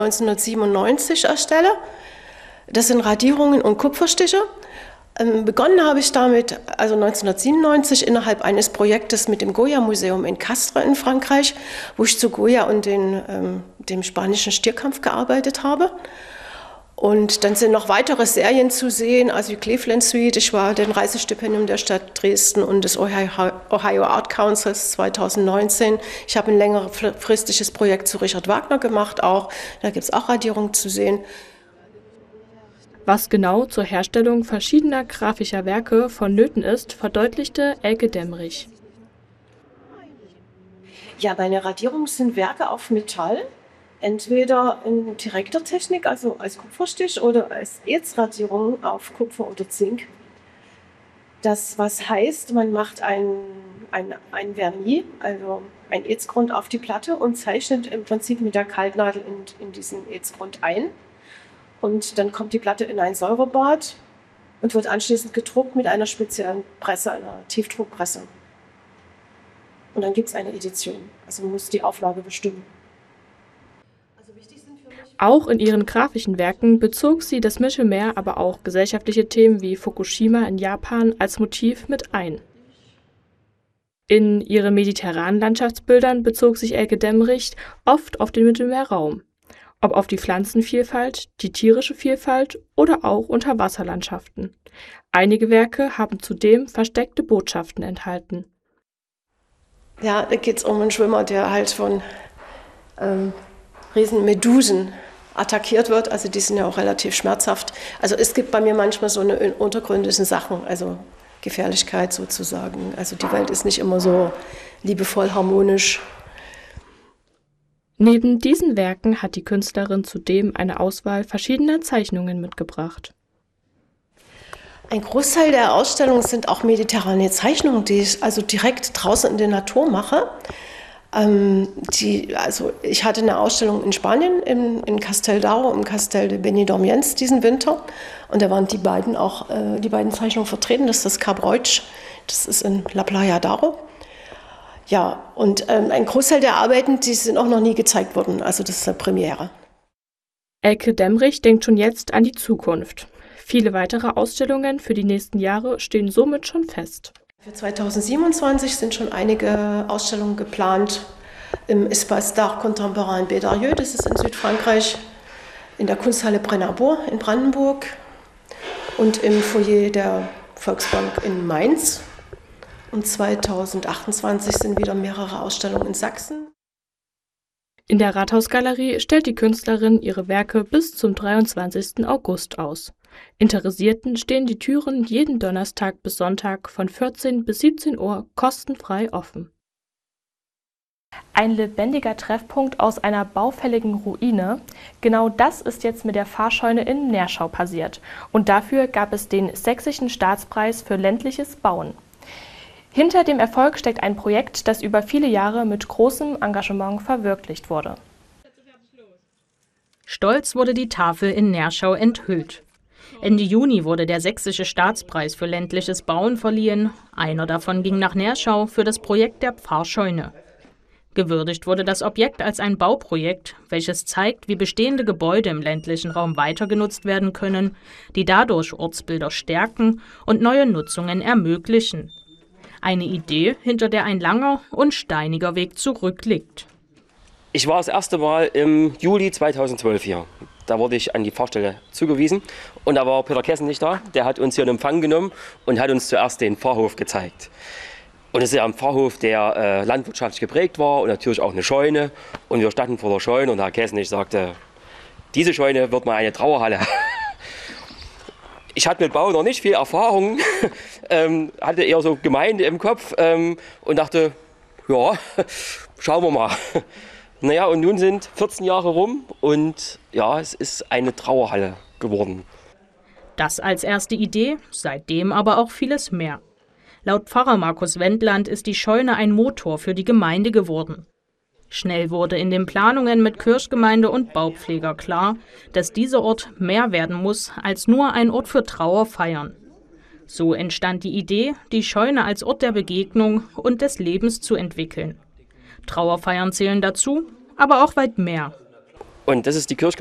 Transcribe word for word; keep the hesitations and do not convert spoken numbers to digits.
neunzehnhundertsiebenundneunzig erstelle. Das sind Radierungen und Kupferstiche. Ähm, begonnen habe ich damit, also neunzehnhundertsiebenundneunzig, innerhalb eines Projektes mit dem Goya-Museum in Castres in Frankreich, wo ich zu Goya und den, ähm, dem spanischen Stierkampf gearbeitet habe. Und dann sind noch weitere Serien zu sehen, also die Cleveland Suite. Ich war den Reisestipendium der Stadt Dresden und des Ohio Art Councils zweitausendneunzehn. Ich habe ein längerfristiges Projekt zu Richard Wagner gemacht auch. Da gibt es auch Radierungen zu sehen. Was genau zur Herstellung verschiedener grafischer Werke vonnöten ist, verdeutlichte Elke Demmrich. Ja, meine Radierungen sind Werke auf Metall. Entweder in direkter Technik, also als Kupferstich oder als Erzradierung auf Kupfer oder Zink. Das was heißt, man macht ein, ein, ein Vernis, also ein Erzgrund auf die Platte und zeichnet im Prinzip mit der Kaltnadel in, in diesen Erzgrund ein. Und dann kommt die Platte in ein Säurebad und wird anschließend gedruckt mit einer speziellen Presse, einer Tiefdruckpresse. Und dann gibt es eine Edition, also man muss die Auflage bestimmen. Auch in ihren grafischen Werken bezog sie das Mittelmeer, aber auch gesellschaftliche Themen wie Fukushima in Japan als Motiv mit ein. In ihren mediterranen Landschaftsbildern bezog sich Elke Demmrich oft auf den Mittelmeerraum, ob auf die Pflanzenvielfalt, die tierische Vielfalt oder auch Unterwasserlandschaften. Einige Werke haben zudem versteckte Botschaften enthalten. Ja, da geht es um einen Schwimmer, der halt von ähm, Riesenmedusen attackiert wird, also die sind ja auch relativ schmerzhaft. Also es gibt bei mir manchmal so eine untergründlichen Sachen, also Gefährlichkeit sozusagen. Also die Welt ist nicht immer so liebevoll harmonisch. Neben diesen Werken hat die Künstlerin zudem eine Auswahl verschiedener Zeichnungen mitgebracht. Ein Großteil der Ausstellung sind auch mediterrane Zeichnungen, die ich also direkt draußen in der Natur mache. Ähm, die, also ich hatte eine Ausstellung in Spanien, in, in Castel d'Aro, im Castel de Benidormiens diesen Winter. Und da waren die beiden auch, äh, die beiden Zeichnungen vertreten. Das ist das Cap Roig, das ist in La Playa d'Aro. Ja, und ähm, ein Großteil der Arbeiten, die sind auch noch nie gezeigt worden. Also das ist eine Premiere. Elke Demmrich denkt schon jetzt an die Zukunft. Viele weitere Ausstellungen für die nächsten Jahre stehen somit schon fest. Für zweitausendsiebenundzwanzig sind schon einige Ausstellungen geplant im Espace d'Art Contemporain Bédarieux, das ist in Südfrankreich, in der Kunsthalle Brennerbourg in Brandenburg und im Foyer der Volksbank in Mainz. Und zweitausendachtundzwanzig sind wieder mehrere Ausstellungen in Sachsen. In der Rathausgalerie stellt die Künstlerin ihre Werke bis zum dreiundzwanzigsten August aus. Interessierten stehen die Türen jeden Donnerstag bis Sonntag von vierzehn bis siebzehn Uhr kostenfrei offen. Ein lebendiger Treffpunkt aus einer baufälligen Ruine. Genau das ist jetzt mit der Fahrscheune in Nerschau passiert. Und dafür gab es den Sächsischen Staatspreis für ländliches Bauen. Hinter dem Erfolg steckt ein Projekt, das über viele Jahre mit großem Engagement verwirklicht wurde. Stolz wurde die Tafel in Nerschau enthüllt. Ende Juni wurde der Sächsische Staatspreis für ländliches Bauen verliehen. Einer davon ging nach Nerschau für das Projekt der Pfarrscheune. Gewürdigt wurde das Objekt als ein Bauprojekt, welches zeigt, wie bestehende Gebäude im ländlichen Raum weiter genutzt werden können, die dadurch Ortsbilder stärken und neue Nutzungen ermöglichen. Eine Idee, hinter der ein langer und steiniger Weg zurückliegt. Ich war das erste Mal im Juli zweitausendzwölf hier. Da wurde ich an die Pfarrstelle zugewiesen und da war Peter Kessen nicht da. Der hat uns hier in Empfang genommen und hat uns zuerst den Pfarrhof gezeigt. Und es ist ja ein Pfarrhof, der äh, landwirtschaftlich geprägt war und natürlich auch eine Scheune. Und wir standen vor der Scheune und Herr Kessen sagte, diese Scheune wird mal eine Trauerhalle. Ich hatte mit Bau noch nicht viel Erfahrung, ähm, hatte eher so Gemeinde im Kopf ähm, und dachte, ja, schauen wir mal. Naja, und nun sind vierzehn Jahre rum und ja, es ist eine Trauerhalle geworden. Das als erste Idee, seitdem aber auch vieles mehr. Laut Pfarrer Markus Wendland ist die Scheune ein Motor für die Gemeinde geworden. Schnell wurde in den Planungen mit Kirchgemeinde und Baupfleger klar, dass dieser Ort mehr werden muss als nur ein Ort für Trauerfeiern. So entstand die Idee, die Scheune als Ort der Begegnung und des Lebens zu entwickeln. Trauerfeiern zählen dazu, aber auch weit mehr. Und das ist die Kirche